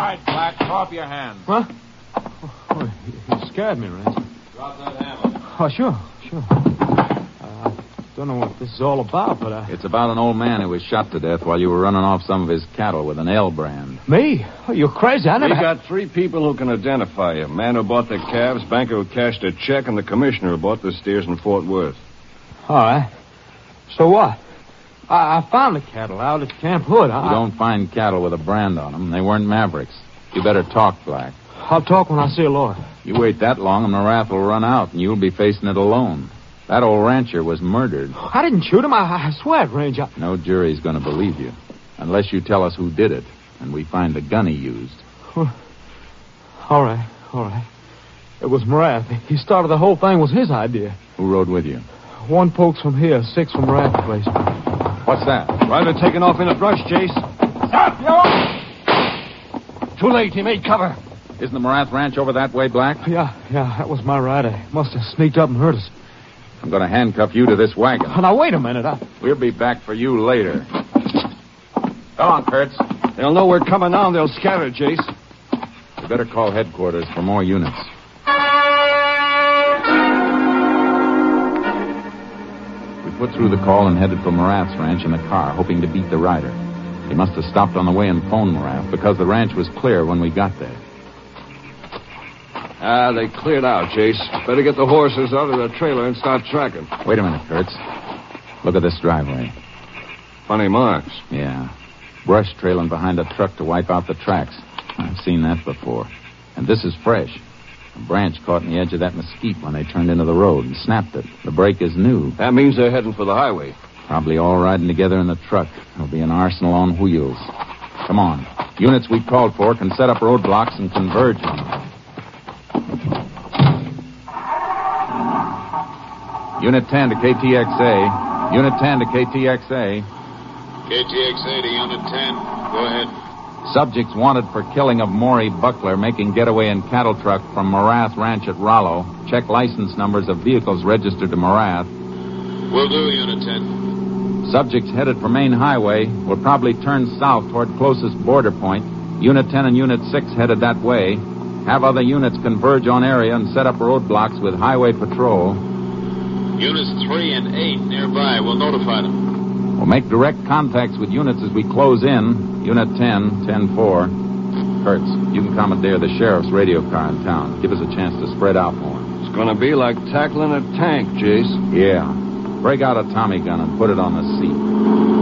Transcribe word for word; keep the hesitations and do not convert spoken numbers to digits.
right, Black. Throw up your hands. What? Oh, you scared me, Ranch. Drop that hammer. Oh, sure, sure. I don't know what this is all about, but I... It's about an old man who was shot to death while you were running off some of his cattle with an L brand. Me? Oh, you're crazy. I never... We got three people who can identify you. Man who bought the calves, banker who cashed a check, and the commissioner who bought the steers in Fort Worth. All right. So what? I, I found the cattle out at Camp Hood. I... You don't find cattle with a brand on them. They weren't Mavericks. You better talk, Black. I'll talk when I see a lawyer. You wait that long and the wrath will run out, and you'll be facing it alone. That old rancher was murdered. I didn't shoot him. I, I swear it, Ranger. No jury's going to believe you, unless you tell us who did it, and we find the gun he used. Well, all right, all right. It was Morath. He started the whole thing. It was his idea. Who rode with you? One pokes from here, six from Morath's place. What's that? Rider taking off in a brush, Jace. Stop, you! Too late. He made cover. Isn't the Morath Ranch over that way, Black? Yeah, yeah, that was my rider. He must have sneaked up and hurt us. I'm going to handcuff you to this wagon. Oh, now, wait a minute. I... We'll be back for you later. Go on, Kurtz. They'll know we're coming now and they'll scatter, Jace. We better call headquarters for more units. We put through the call and headed for Morath's ranch in the car, hoping to beat the rider. He must have stopped on the way and phoned Morath because the ranch was clear when we got there. Ah, they cleared out, Jace. Better get the horses out of the trailer and start tracking. Wait a minute, Kurtz. Look at this driveway. Funny marks. Yeah. Brush trailing behind a truck to wipe out the tracks. I've seen that before. And this is fresh. A branch caught in the edge of that mesquite when they turned into the road and snapped it. The brake is new. That means they're heading for the highway. Probably all riding together in the truck. It'll be an arsenal on wheels. Come on. Units we called for can set up roadblocks and converge them. Unit ten to K T X A. Unit ten to K T X A. K T X A to Unit ten. Go ahead. Subjects wanted for killing of Maury Buckler making getaway in cattle truck from Morath Ranch at Rollo. Check license numbers of vehicles registered to Morath. Will do, Unit ten. Subjects headed for main highway will probably turn south toward closest border point. Unit ten and Unit six headed that way. Have other units converge on area and set up roadblocks with highway patrol. Units three and eight nearby. We'll notify them. We'll make direct contacts with units as we close in. Unit ten, ten four. Kurtz, you can commandeer the sheriff's radio car in town. Give us a chance to spread out more. It's going to be like tackling a tank, Jace. Yeah. Break out a Tommy gun and put it on the seat.